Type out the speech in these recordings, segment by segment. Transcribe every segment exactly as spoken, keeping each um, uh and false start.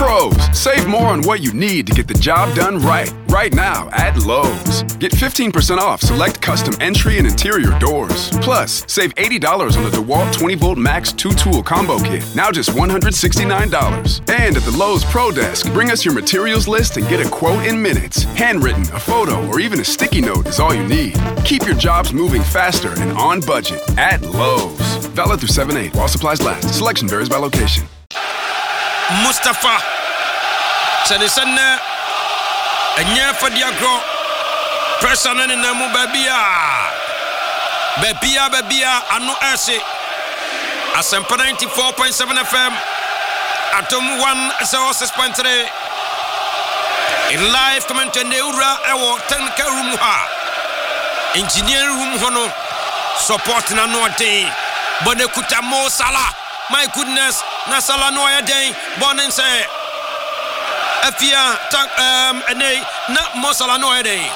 Pros, save more on what you need to get the job done right. Right now at Lowe's. Get fifteen percent off select custom entry and interior doors. Plus, save eighty dollars on the DeWalt twenty volt Max two tool combo kit. Now just one hundred sixty-nine dollars. And at the Lowe's Pro Desk, bring us your materials list and get a quote in minutes. Handwritten, a photo, or even a sticky note is all you need. Keep your jobs moving faster and on budget at Lowe's. Valid through seven eight while supplies last. Selection varies by location. Mustafa Sadisana Anya for Diagro Person in Namu Babia Babia Babia Anu Ersi Asempa ninety-four point seven F M Atom one zero six point three in live comment in the Ura Ewo Tenka Room Ha Engineer Room Hono supporting Anu Day Bonekuta Mo Salah. My goodness, Nasala Noya Day, Bonin say Afia um and they not Mosala Noya Day.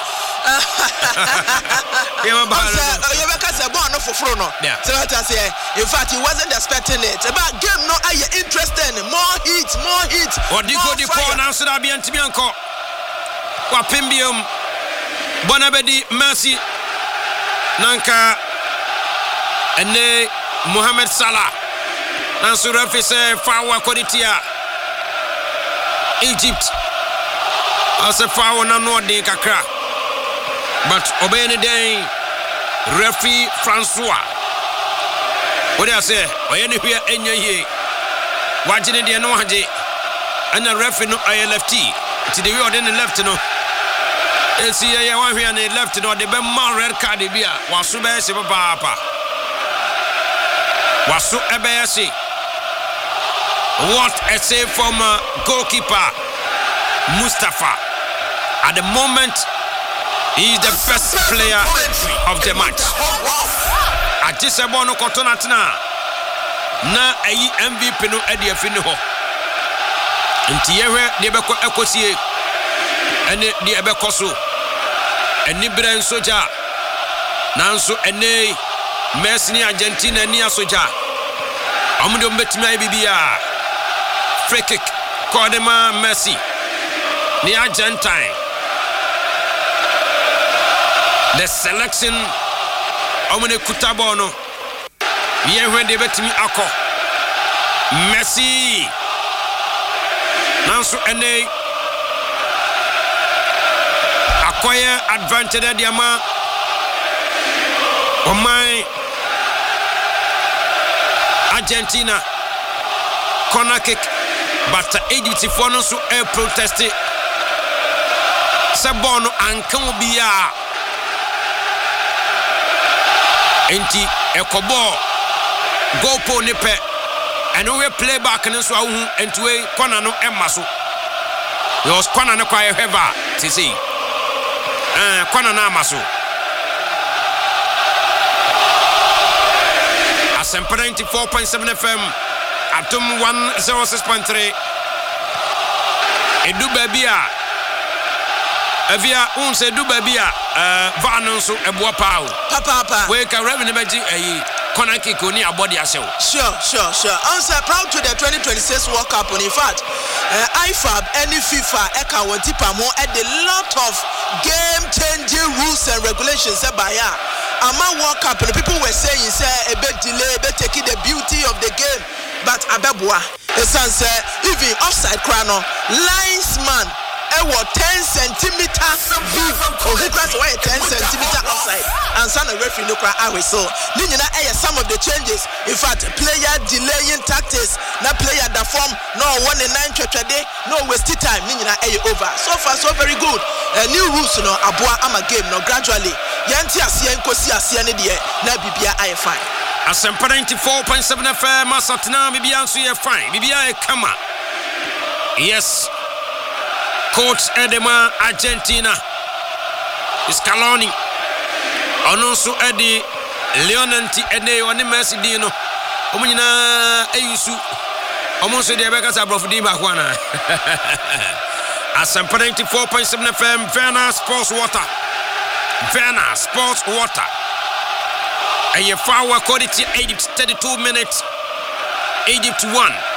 In fact, he wasn't expecting it. About game, no, are you interested? More hits, more hits. Or do you go the phone and say, I'll be Antibianco? Wapimbium Bonabedi Mercy Nanka and they Mohamed Salah. Nansu referee say foul Koditia Egypt as a foul na no de kakra but obeying day referee Francois what I say oyeni hwe enya hie wagene de no haje and the referee no I lefty to the way the left no e see ya wan hwe na left no de be man red card bia waso be se papa waso ebe se. What a save from uh, goalkeeper Mustafa. At the moment, he is the best player of the match. At this abono kotonatna na ayi M V P no edi afini ho. Nti yehwe de beko ekosie ene de ebeko so. Eni bren soja. Nanso ene Messi ni Argentina ni asoja. Amudo mbetimi ayi bibia. Free kick, Cordema Messi, the Argentine. The selection, Omene Kutabono, here when they bet me Ako, Messi, Nansu Ene, acquire advantage at Yama, on my Argentina, corner kick. But Egypt for no so air protested. Sabono and Kambia. Enti Ekobo Gopo Nipe. And we play back and so and to a Konano Emaso. There was Konano Kwaya Heva, to see. Uh, Konana Maso. Asempa ninety-four point seven F M. Atom one zero six point three. Edu babia. Avia unse edu babia. Uh, Vanonso ebua pao. Papa papa. We can revenue beji eh corner kick oni abodi asho. Sure, sure, sure. I'm so proud to the twenty twenty-six World Cup. In fact, uh, I F A B any FIFA eka wantipa mo at the lot of game-changing rules and regulations by ya. Ama World Cup, the people were saying say a bit delay, a bit taking the beauty of the game. But Ababwa, the son said, even offside crano, linesman, it was ten centimeter view. Oh, he crossed away ten centimeter offside. And son of referee look at our so. Nina, some of the changes. In fact, player delaying tactics. Now player the form, no one in nine day, no wasted time. Nina, over. So far, so very good. A new rules, no, Abua ama game, no, gradually. Yanti Asian Kosi Asian Dia, na Bibia I F I. Asempa ninety-four point seven F M Masatna Bibia so ye fine. Bibia e kama. Yes. Coach Edema Argentina. Scaloni. Ononso Edi Leonanti Ede oni Messi Dino. Omunyina eyusu. Omonso de beka sa brofu di bakwana. Asempa ninety-four point seven F M Verna Sports Water. Verna Sports Water. And you foul according to Egypt thirty-two minutes. Egypt one.